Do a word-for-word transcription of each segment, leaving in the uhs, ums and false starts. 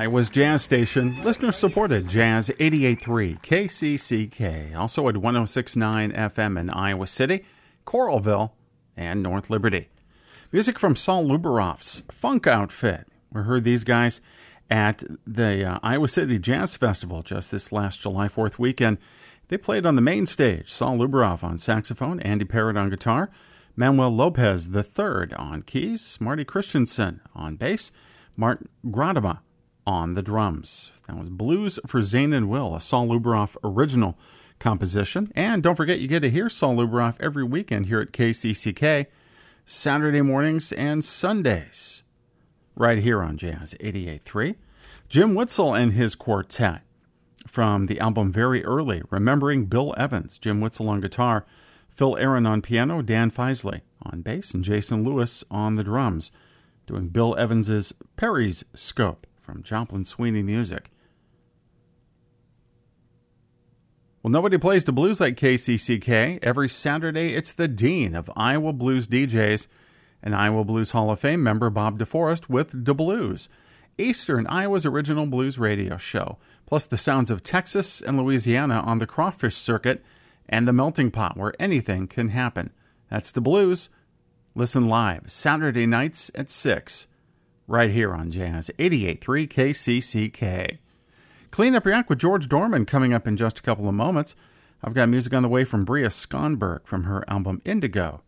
Iowa's Jazz Station, listener-supported Jazz eighty-eight point three K C C K, also at one oh six point nine F M in Iowa City, Coralville, and North Liberty. Music from Saul Luberoff's Funk Outfit. We heard these guys at the uh, Iowa City Jazz Festival just this last July fourth weekend. They played on the main stage. Saul Luberoff on saxophone, Andy Parrott on guitar, Manuel Lopez the third on keys, Marty Christensen on bass, Mark Gradama on the drums. That was Blues for Zane and Will, a Saul Luberoff original composition. And don't forget, you get to hear Saul Luberoff every weekend here at K C C K, Saturday mornings and Sundays, right here on Jazz eighty-eight point three. Jim Witzel and his quartet from the album Very Early, Remembering Bill Evans. Jim Witzel on guitar, Phil Aaron on piano, Dan Feisley on bass, and Jason Lewis on the drums, doing Bill Evans's Perry's Scope from Joplin Sweeney Music. Well, nobody plays the blues like K C C K. Every Saturday, it's the dean of Iowa Blues D Js and Iowa Blues Hall of Fame member Bob DeForest with The Blues, Eastern Iowa's original blues radio show, plus the sounds of Texas and Louisiana on the crawfish circuit and the melting pot where anything can happen. That's The Blues. Listen live Saturday nights at six, right here on Jazz eighty-eight point three K C C K. Clean Up Your Act with George Dorman coming up in just a couple of moments. I've got music on the way from Bria Skonberg from her album Indigo.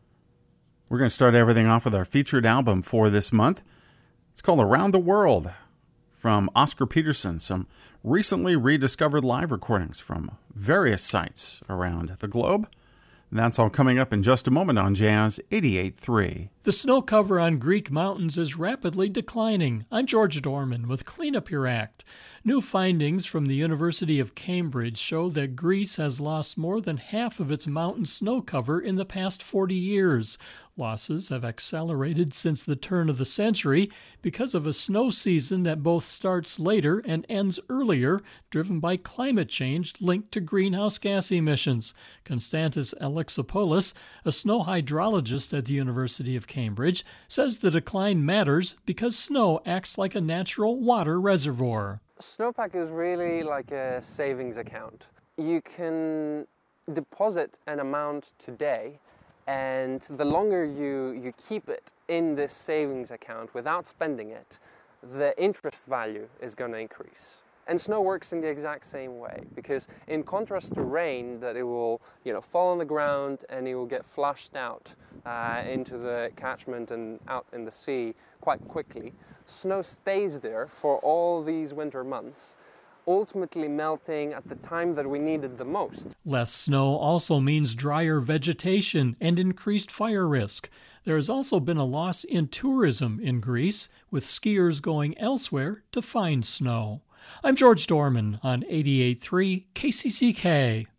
We're going to start everything off with our featured album for this month. It's called Around the World from Oscar Peterson, some recently rediscovered live recordings from various sites around the globe. That's all coming up in just a moment on Jazz eighty-eight point three. The snow cover on Greek mountains is rapidly declining. I'm George Dorman with Clean Up Your Act. New findings from the University of Cambridge show that Greece has lost more than half of its mountain snow cover in the past forty years. Losses have accelerated since the turn of the century because of a snow season that both starts later and ends earlier, driven by climate change linked to greenhouse gas emissions. Konstantis Alexopoulos, a snow hydrologist at the University of Cambridge, says the decline matters because snow acts like a natural water reservoir. Snowpack is really like a savings account. You can deposit an amount today, and the longer you, you keep it in this savings account without spending it, the interest value is going to increase. And snow works in the exact same way, because in contrast to rain, that it will, you know, fall on the ground and it will get flushed out uh, into the catchment and out in the sea quite quickly, snow stays there for all these winter months, ultimately melting at the time that we need it the most. Less snow also means drier vegetation and increased fire risk. There has also been a loss in tourism in Greece, with skiers going elsewhere to find snow. I'm George Dorman on eighty-eight point three K C C K.